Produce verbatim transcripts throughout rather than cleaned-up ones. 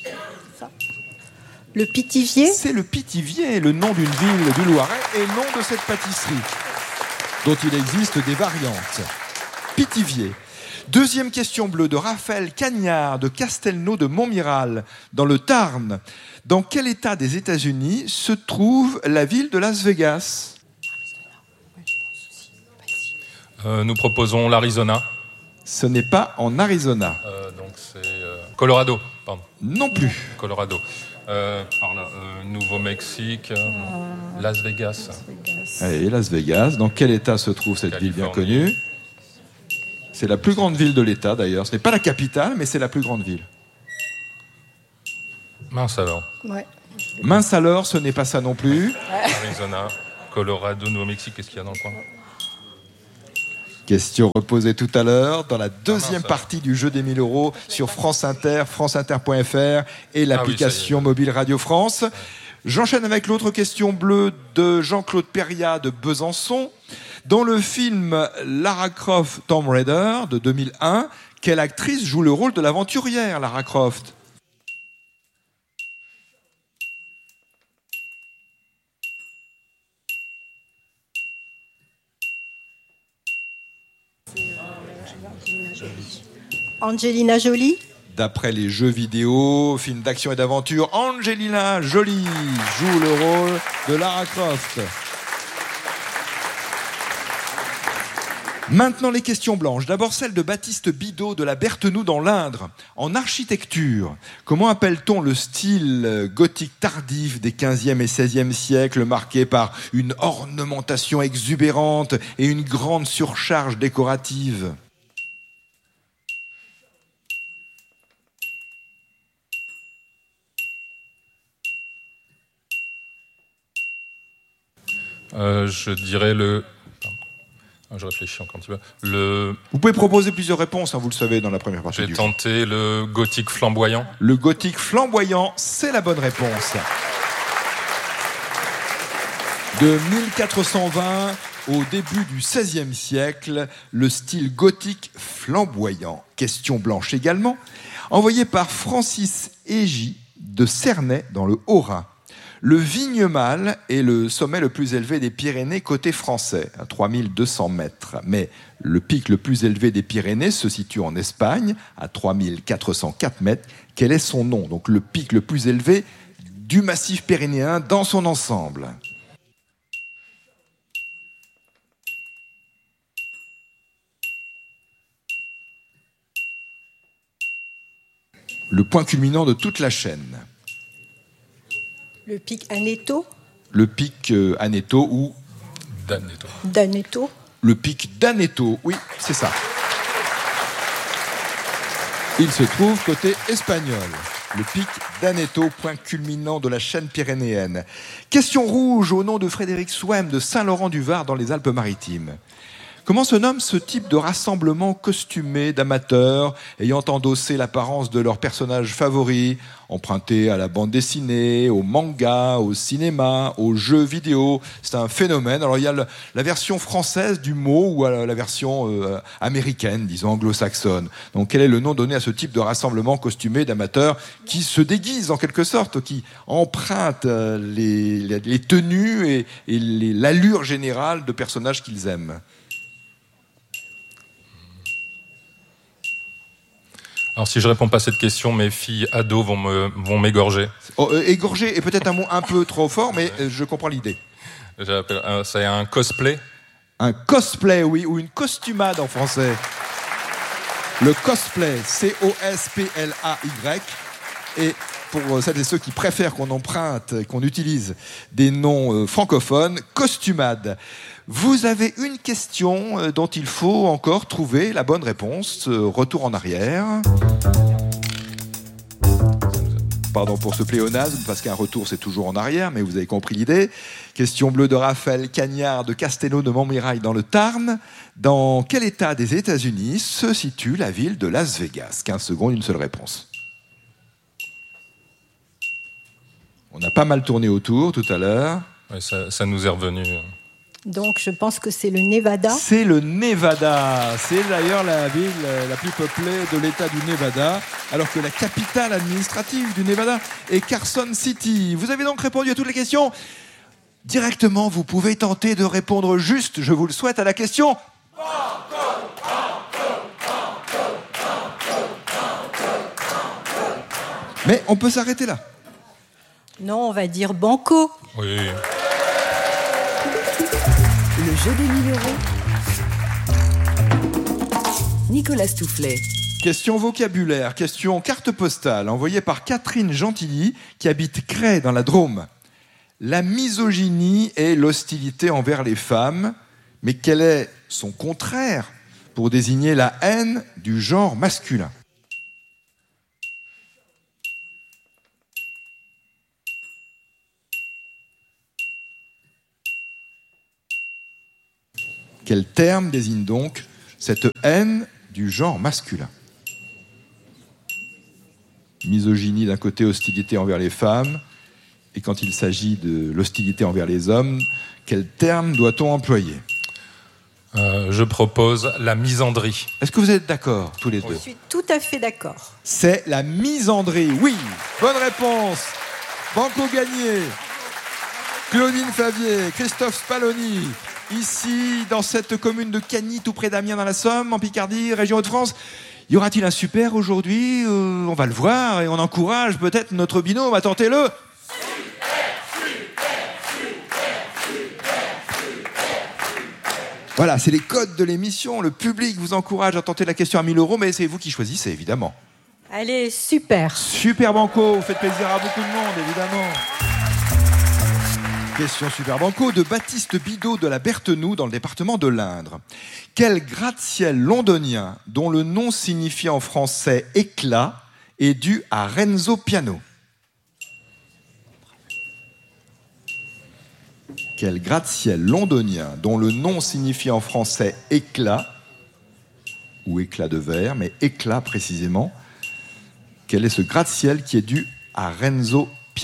Ça. Le Pithiviers. C'est le Pithiviers, le nom d'une ville du Loiret et nom de cette pâtisserie, dont il existe des variantes. Pithiviers. Deuxième question bleue de Raphaël Cagnard de Castelnau de Montmiral, dans le Tarn. Dans quel état des États-Unis se trouve la ville de Las Vegas ? Euh, nous proposons l'Arizona. Ce n'est pas en Arizona. Euh, donc c'est euh, Colorado, pardon. Non plus. Colorado. Euh, par là, euh, Nouveau-Mexique, euh, Las Vegas. Las Vegas. Allez, Las Vegas. Dans quel état se trouve cette ville bien connue ? C'est la plus grande ville de l'État, d'ailleurs. Ce n'est pas la capitale, mais c'est la plus grande ville. Mince alors. Ouais. Mince alors, ce n'est pas ça non plus. Arizona, Colorado, Nouveau-Mexique, qu'est-ce qu'il y a dans le coin ? Question reposée tout à l'heure dans la deuxième ah mince, partie du jeu des mille euros sur France Inter, franceinter point f r et l'application ah oui, mobile Radio France. Ouais. J'enchaîne avec l'autre question bleue de Jean-Claude Perriat de Besançon. Dans le film Lara Croft Tomb Raider de deux mille un, quelle actrice joue le rôle de l'aventurière Lara Croft ? Angelina Jolie. D'après les jeux vidéo, films d'action et d'aventure, Angelina Jolie joue le rôle de Lara Croft. Maintenant les questions blanches. D'abord celle de Baptiste Bidot de la Berthenoux dans l'Indre. En architecture, comment appelle-t-on le style gothique tardif des quinzième et seizième siècles marqué par une ornementation exubérante et une grande surcharge décorative ? Euh, je dirais le... Je réfléchis encore un petit peu. Le... Vous pouvez proposer plusieurs réponses, hein, vous le savez, dans la première partie du jeu. J'ai tenté le gothique flamboyant. Le gothique flamboyant, c'est la bonne réponse. De mille quatre cent vingt au début du seizième siècle, le style gothique flamboyant. Question blanche également, envoyée par Francis Égy de Cernay dans le Haut-Rhin. Le Vignemale est le sommet le plus élevé des Pyrénées côté français, à trois mille deux cents mètres. Mais le pic le plus élevé des Pyrénées se situe en Espagne, à trois mille quatre cent quatre mètres. Quel est son nom ? Donc le pic le plus élevé du massif pyrénéen dans son ensemble. Le point culminant de toute la chaîne. Le pic Aneto. Le pic euh, Aneto ou d'Aneto. D'Aneto. Le pic d'Aneto, oui, c'est ça. Il se trouve côté espagnol. Le pic d'Aneto, point culminant de la chaîne pyrénéenne. Question rouge au nom de Frédéric Souem de Saint-Laurent-du-Var dans les Alpes-Maritimes. Comment se nomme ce type de rassemblement costumé d'amateurs ayant endossé l'apparence de leur personnage favori, emprunté à la bande dessinée, au manga, au cinéma, aux jeux vidéo ? C'est un phénomène. Alors il y a le, la version française du mot ou la, la version euh, américaine, disons anglo-saxonne. Donc quel est le nom donné à ce type de rassemblement costumé d'amateurs qui se déguisent en quelque sorte, qui empruntent euh, les, les, les tenues et, et les, l'allure générale de personnages qu'ils aiment ? Alors si je réponds pas à cette question, mes filles ados vont me vont m'égorger. Oh, euh, égorger est peut-être un mot un peu trop fort, mais euh, je comprends l'idée. J'appelle, euh, c'est un cosplay. Un cosplay, oui, ou une costumade en français. Le cosplay, C O S P L A Y. Et pour celles et ceux qui préfèrent qu'on emprunte, qu'on utilise des noms euh, francophones, costumade. Vous avez une question euh, dont il faut encore trouver la bonne réponse. Euh, retour en arrière. Pardon pour ce pléonasme, parce qu'un retour c'est toujours en arrière, mais vous avez compris l'idée. Question bleue de Raphaël Cagnard de Castelnau de Montmirail dans le Tarn. Dans quel état des États-Unis se situe la ville de Las Vegas ? quinze secondes, une seule réponse. On a pas mal tourné autour tout à l'heure. Ouais, ça, ça nous est revenu. Donc je pense que c'est le Nevada. C'est le Nevada. C'est d'ailleurs la ville la plus peuplée de l'État du Nevada, alors que la capitale administrative du Nevada est Carson City. Vous avez donc répondu à toutes les questions. Directement, vous pouvez tenter de répondre juste, je vous le souhaite, à la question. Mais on peut s'arrêter là. Non, on va dire banco. Oui. Le jeu des mille euros. Nicolas Stoufflet. Question vocabulaire, question carte postale, envoyée par Catherine Gentilly, qui habite Cray, dans la Drôme. La misogynie est l'hostilité envers les femmes, mais quel est son contraire pour désigner la haine du genre masculin ? Quel terme désigne donc cette haine du genre masculin ? Misogynie d'un côté, hostilité envers les femmes. Et quand il s'agit de l'hostilité envers les hommes, quel terme doit-on employer ? Euh, je propose la misandrie. Est-ce que vous êtes d'accord, tous les deux ? Je suis tout à fait d'accord. C'est la misandrie, oui. Bonne réponse. Banco gagné. Claudine Favier, Christophe Spaloni, ici, dans cette commune de Cagny, tout près d'Amiens, dans la Somme, en Picardie, région Hauts-de-France. Y aura-t-il un super aujourd'hui ? euh, On va le voir et on encourage peut-être notre binôme à tenter le... Voilà, c'est les codes de l'émission. Le public vous encourage à tenter la question à mille euros, mais c'est vous qui choisissez, évidemment. Allez, super. Super Banco, vous faites plaisir à beaucoup de monde, évidemment. Question Super Banco de Baptiste Bidot de la Berthenoux, dans le département de l'Indre. Quel gratte-ciel londonien, dont le nom signifie en français éclat, est dû à Renzo Piano ? Quel gratte-ciel londonien, dont le nom signifie en français éclat, ou éclat de verre, mais éclat précisément, quel est ce gratte-ciel qui est dû à Renzo Piano ?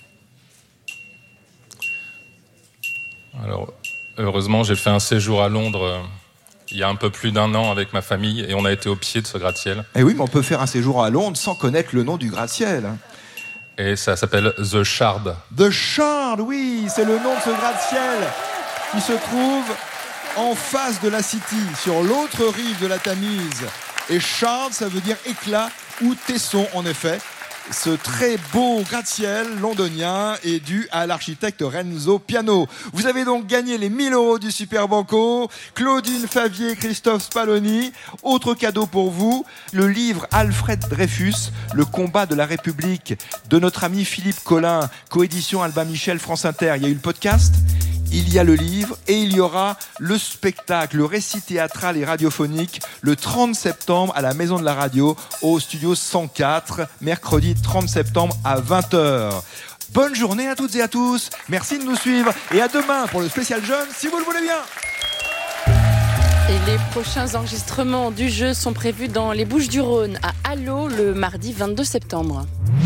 Alors, heureusement, j'ai fait un séjour à Londres euh, il y a un peu plus d'un an avec ma famille et on a été au pied de ce gratte-ciel. Eh oui, mais on peut faire un séjour à Londres sans connaître le nom du gratte-ciel. Et ça s'appelle The Shard. The Shard, oui, c'est le nom de ce gratte-ciel qui se trouve en face de la City, sur l'autre rive de la Tamise. Et Shard, ça veut dire éclat ou tesson, en effet. Ce très beau gratte-ciel londonien est dû à l'architecte Renzo Piano. Vous avez donc gagné les mille euros du Super Banco. Claudine Favier, Christophe Spaloni. Autre cadeau pour vous, le livre Alfred Dreyfus, Le combat de la République, de notre ami Philippe Collin, coédition Albin Michel, France Inter. Il y a eu le podcast, il y a le livre et il y aura le spectacle, le récit théâtral et radiophonique le trente septembre à la Maison de la Radio au studio cent quatre, mercredi trente septembre à vingt heures. Bonne journée à toutes et à tous, merci de nous suivre et à demain pour le spécial jeune si vous le voulez bien. Et les prochains enregistrements du jeu sont prévus dans les Bouches-du-Rhône à Allo le mardi vingt-deux septembre.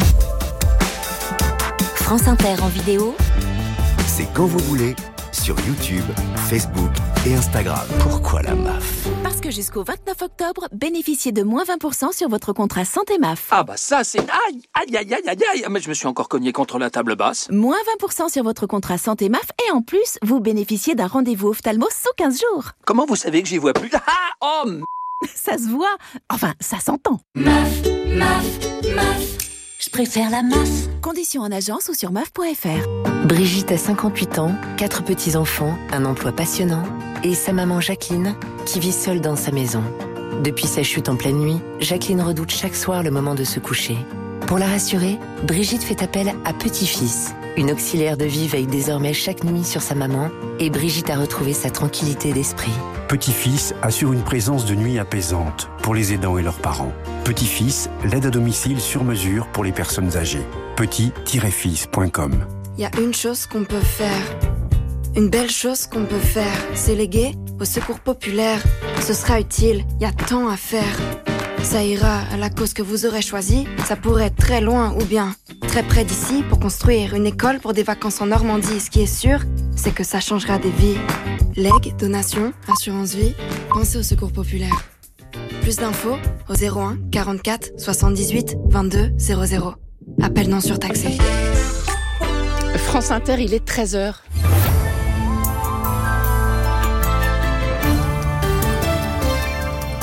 France Inter en vidéo, c'est quand vous voulez, sur YouTube, Facebook et Instagram. Pourquoi la M A F ? parce que jusqu'au vingt-neuf octobre, bénéficiez de moins vingt pour cent sur votre contrat Santé M A F. Ah bah ça c'est... Aïe, aïe, aïe, aïe, aïe, aïe. Mais je me suis encore cogné contre la table basse. Moins vingt pour cent sur votre contrat Santé M A F et en plus, vous bénéficiez d'un rendez-vous ophtalmo sous quinze jours. Comment vous savez que j'y vois plus ? Ah, oh, m... Ça se voit, enfin, ça s'entend. M A F, M A F, M A F. Je préfère la M A F. Conditions en agence ou sur M A F point F R. Brigitte a cinquante-huit ans, quatre petits-enfants, un emploi passionnant et sa maman Jacqueline qui vit seule dans sa maison. Depuis sa chute en pleine nuit, Jacqueline redoute chaque soir le moment de se coucher. Pour la rassurer, Brigitte fait appel à Petit-Fils. Une auxiliaire de vie veille désormais chaque nuit sur sa maman et Brigitte a retrouvé sa tranquillité d'esprit. Petit-Fils assure une présence de nuit apaisante pour les aidants et leurs parents. Petit-Fils, l'aide à domicile sur mesure pour les personnes âgées. petit tiret fils point com. Il y a une chose qu'on peut faire. Une belle chose qu'on peut faire. C'est léguer au secours populaire. Ce sera utile, il y a tant à faire. Ça ira à la cause que vous aurez choisie. Ça pourrait être très loin ou bien très près d'ici pour construire une école pour des vacances en Normandie. Ce qui est sûr, c'est que ça changera des vies. Legs, donations, assurance vie, pensez au secours populaire. Plus d'infos au zéro un quarante-quatre soixante-dix-huit vingt-deux zéro zéro. Appel non surtaxé. France Inter, il est treize heures.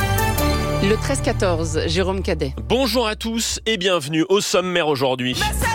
Le treize quatorze, Jérôme Cadet. Bonjour à tous et bienvenue au sommaire aujourd'hui.